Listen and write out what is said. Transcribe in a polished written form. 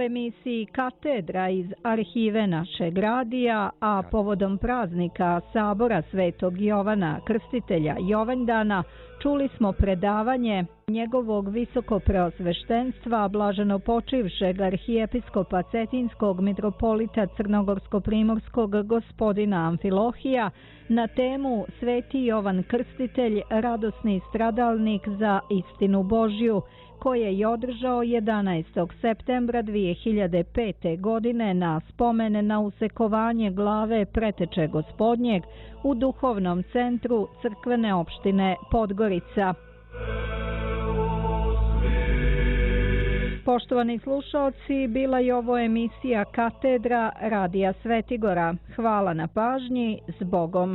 emisiji Katedra iz arhive našeg radija, a povodom praznika Sabora Svetog Jovana Krstitelja Jovandana čuli smo predavanje njegovog visokopreosveštenstva blaženopočivšeg arhijepiskopa Cetinskog mitropolita Crnogorsko-primorskog gospodina Amfilohija na temu Sveti Jovan Krstitelj, radosni stradalnik za istinu Božju, koje je održao 11. septembra 2005. godine na spomen na usekovanje glave Preteče Gospodnjeg u duhovnom centru crkvene opštine Podgorica. Poštovani slušaoci, bila je ovo emisija Katedra Radija Svetigora. Hvala na pažnji, s Bogom.